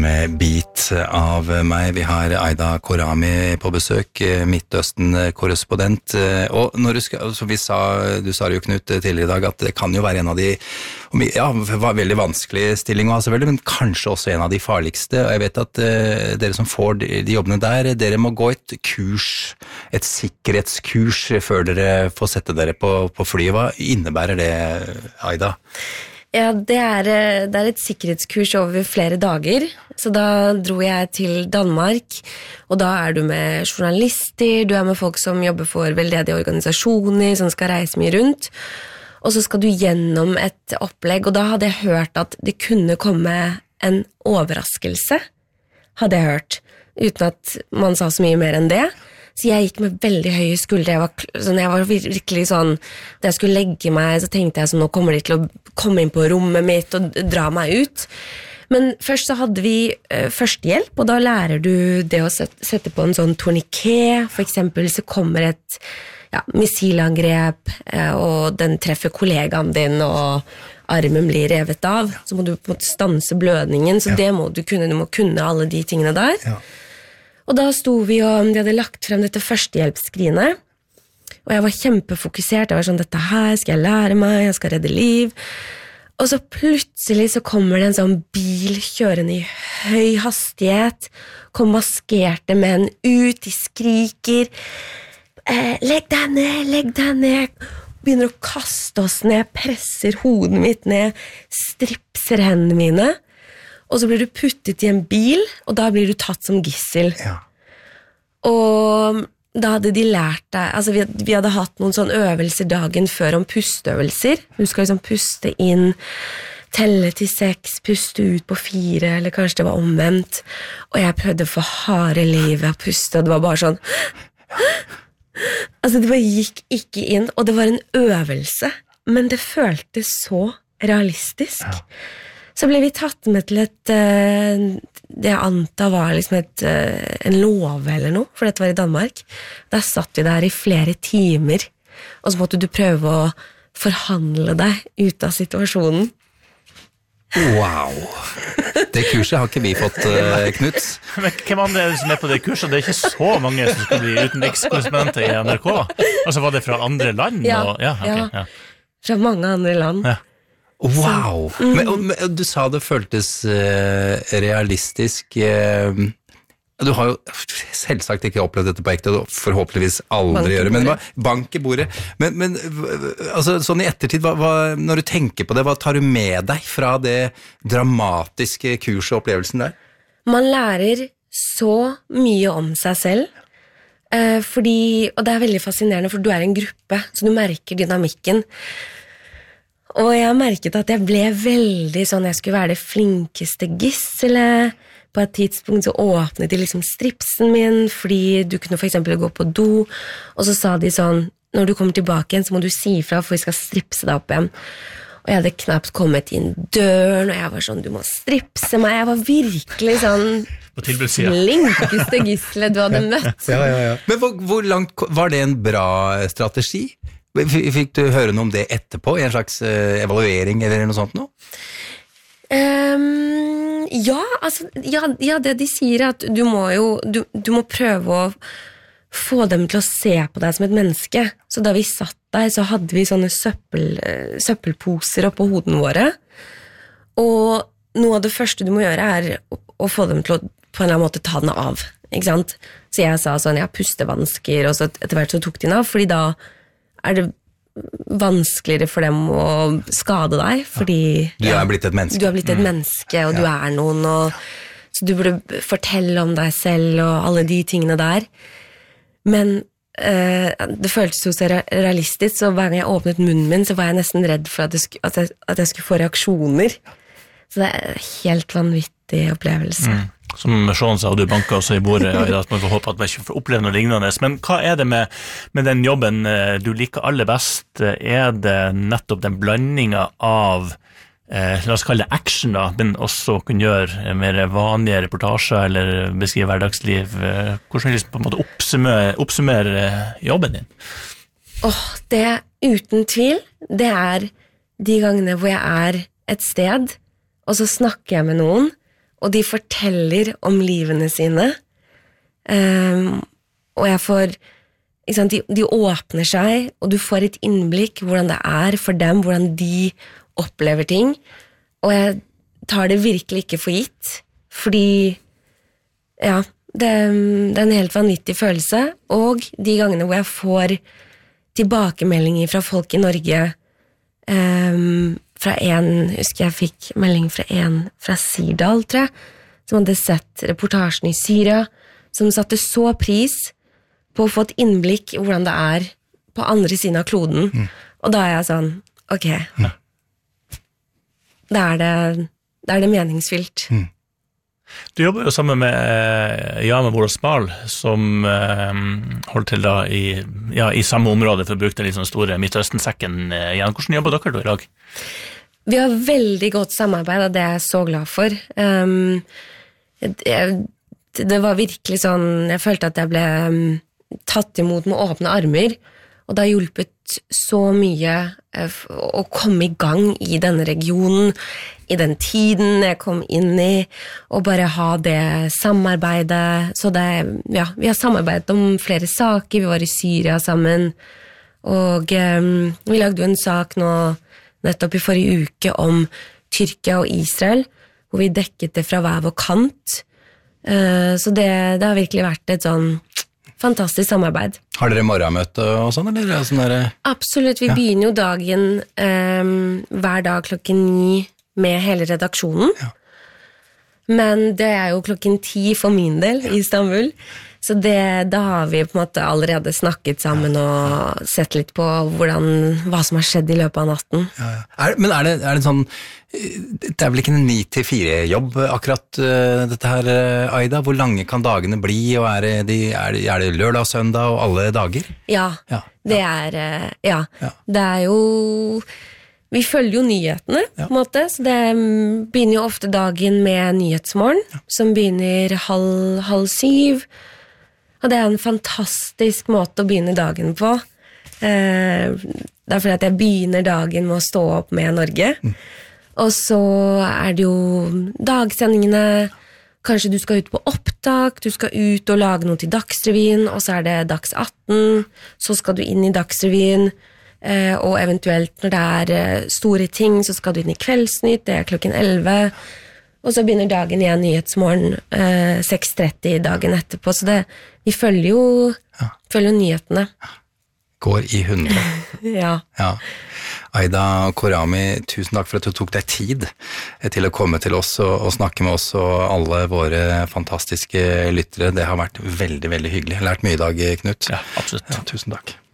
med Beat av meg. Vi har Aida Korami på besøk, Midtøsten-korrespondent. Og når du sa det jo Knut tidligere I dag, at det kan jo være en av de, veldig vanskelig stilling å ha selvfølgelig, men kanskje også en av de farligste. Og jeg vet at dere som får de jobbene der, dere må gå et kurs, et sikkerhetskurs, før dere får sette dere på flyet. Hva innebærer det, Aida? Ja, det er et sikkerhetskurs over flere dager, så da dro jeg til Danmark, og da du med journalister, du med folk som jobber for veldedige organisasjoner, som skal reise mye rundt, og så skal du gjennom et opplegg, og da hadde jeg hørt at det kunne komme en overraskelse, hadde jeg hørt, uten at man sa så mye mer enn det. Så jeg gikk med veldig høye skuldre, jeg var virkelig sånn, da jeg skulle legge meg, så tenkte jeg sånn, nå kommer de til å komme inn på rommet mitt og dra meg ut. Men først så hadde vi førstehjelp, og da lærer du det å sette på en sånn tourniquet, for eksempel så kommer et missilangrep, og den treffer kollegaen din, og armen blir revet av, så må du på en måte stanse blødningen, så det må du må kunne alle de tingene der. Ja. Og da stod vi og de hadde lagt frem dette førstehjelpsskrinet, og jeg var kjempefokusert, jeg var sånn, dette her skal jeg lære meg, jeg skal redde liv. Og så plutselig så kommer det en sånn bil kjørende I høy hastighet, kom maskerte menn ut, de skriker, legg deg ned, begynner å kaste oss ned, presser hodet mitt ned, stripser hendene mine, og så blir du puttet I en bil, og da blir du tatt som gissel. Ja. Og da hadde de lært deg, altså vi hadde hatt noen sånne øvelser dagen før om pusteøvelser. Du skal liksom puste inn, telle til 6, puste ut på 4, eller kanskje det var omvendt. Og jeg prøvde for harde livet å puste, og det var bare sånn... Altså det bare gikk ikke inn, og det var en øvelse, men det føltes så realistisk. Ja. Så ble vi tatt med til det jeg antar var liksom en lov eller noe, for dette var I Danmark. Der satt vi der I flere timer, og så måtte du prøve å forhandle deg ut av situasjonen. Wow! Det kurset har ikke vi fått, Knut. Men hvem andre som på det kurset? Det ikke så mange som skulle bli utenrikskorrespondenter I NRK. Altså var det fra andre land? Ja, ja. Fra mange andre land. Ja. Wow! Men du sa det føltes realistisk. Du har jo selvsagt ikke opplevd dette på ekte, og forhåpentligvis aldri gjøre, men bank I bordet. Men altså, sånn I ettertid, når du tenker på det, hva tar du med deg fra det dramatiske kurset og opplevelsen der? Man lærer så mye om seg selv, og det veldig fascinerende, for du en gruppe, så du merker dynamikken. Og jeg merket at jeg ble veldig sånn, jeg skulle være det flinkeste gisselet. På et tidspunkt så åpnet de liksom stripsen min, fordi du kunne for eksempel gå på do, og så sa de sånn, når du kommer tilbake igjen, så må du si ifra, for vi skal stripse deg opp igjen. Og jeg hadde knapt kommet inn døren, og jeg var sånn, du må stripse meg. Jeg var virkelig sånn, flinkeste gisselet du hadde møtt. Ja. Men hvor langt, var det en bra strategi? Fikk du høre noe om det etterpå, I en slags evaluering eller noe sånt nå? Ja, det de sier at du må prøve å få dem til å se på deg som et menneske. Så da vi satt der, så hadde vi sånne søppelposer oppå hodene våre. Og noe av det første du må gjøre å få dem til å på en eller annen måte ta den av, ikke sant? Så jeg sa sånn, jeg har pustevansker, og så etter hvert så tok de den av, fordi da det vanskeligere for dem å skade deg, fordi du blitt et menneske. Du har blitt et menneske, og du noen, så du burde fortelle om deg selv og alle de tingene der. Men det føltes jo så realistisk, så hver gang jeg åpnet munnen min, så var jeg nesten redd for at jeg skulle få reaksjoner. Så det helt vanvittig opplevelse. Som Sean sa, og du banket også I bordet, at man får håpe at man ikke får oppleve noe lignende. Men hva det med den jobben du liker aller best? Det nettopp den blandingen av, la oss kalle det action da, men også kunne gjøre mer vanlige reportasjer eller beskrive hverdagsliv? Hvordan på en måte oppsummere jobben din? Det uten tvil, det de gangene hvor jeg et sted, og så snakker jeg med noen, og de forteller om livene sine, og jeg får, ikke sant, de åpner seg, og du får et innblikk hvordan det for dem, hvordan de opplever ting, og jeg tar det virkelig ikke for gitt, fordi, ja, det en helt vanvittig følelse, og de gangene hvor jeg får tilbakemeldinger fra folk i Norge, husker jeg fikk melding fra Sirdal, tror jeg, som hadde sett reportasjen i Syria, som satte så pris på å få et innblikk i hvordan det på andre siden av kloden, og da jeg sånn, ok, da det meningsfylt. Du jobber jo sammen med Jana Woros-Mal, som holder til da i samme område, for å bruke den litt sånn store Midtøsten-sekken. Hvordan jobber dere da i dag? Vi har veldig godt samarbeid, og det jeg så glad for. Det var virkelig sånn, jeg følte at jeg ble tatt imot med åpne armer, og det har hjulpet så mye å komme i gang i denne regionen, i den tiden jeg kom inn i, og bare ha det samarbeidet. Så vi har samarbeidet om flere saker, vi var i Syria sammen, og vi lagde jo en sak nå, nettopp i forrige uke, om Tyrkia og Israel, hvor vi dekket det fra hver vår kant. Så det har virkelig vært et sånn fantastisk samarbeid. Har dere morgenmøte og sånn, eller? Absolutt, vi begynner jo dagen hver dag 9:00 med hele redaksjonen. Ja. Men det jo 10:00 for min del i Istanbul, så da har vi på en måte allerede snakket sammen og sett litt på hva som har skjedd i løpet av natten. Ja. Men det en sånn, det vel ikke en 9-4-jobb akkurat dette her, Aida? Hvor lange kan dagene bli, og er det lørdag, søndag og alle dager? Ja. Det det jo... Vi følger jo nyhetene, på en måte, så det begynner jo ofte dagen med Nyhetsmorgen, som begynner 6:30, og det en fantastisk måte å begynne dagen på. Det fordi at jeg begynner dagen med å stå opp med Norge, og så det jo dagsendingene, kanskje du skal ut på opptak, du skal ut og lage noe til Dagsrevyen, og så det Dags 18, så skal du inn i Dagsrevyen, og eventuelt når det store ting, så skal du inn i Kveldsnytt, det 11:00, og så begynner dagen igjen Nyhetsmorgen 6:30 dagen etterpå, så vi følger jo nyhetene. Går i 100. Ja. Aida Khorrami, tusen takk for at du tok deg tid til å komme til oss og snakke med oss og alle våre fantastiske lyttere. Det har vært veldig, veldig hyggelig. Jeg har lært mye i dag, Knut. Ja, absolutt. Ja, tusen takk.